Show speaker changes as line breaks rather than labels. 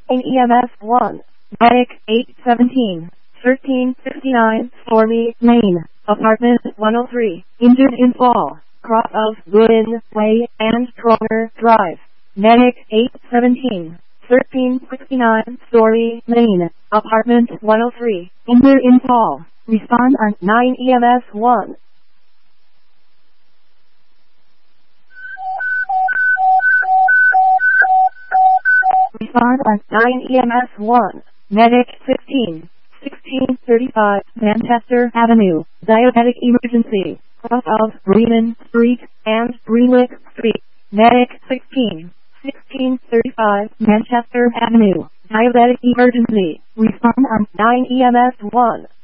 EMS 1. Medic 817. 1369 Stormy Lane. Apartment 103. Injured in fall. Cross of Gooden Way and Tronger Drive. Medic 817. 1369 Stormy Lane. Apartment 103. Injured in fall. Respond on 9 EMS 1. Respond on 9 EMS 1. Medic 15. 1635 Manchester Avenue. Diabetic emergency. Cross of Bremen Street and Greenwich Street. Medic 16. 1635 Manchester Avenue. Diabetic emergency. Respond on 9 EMS 1.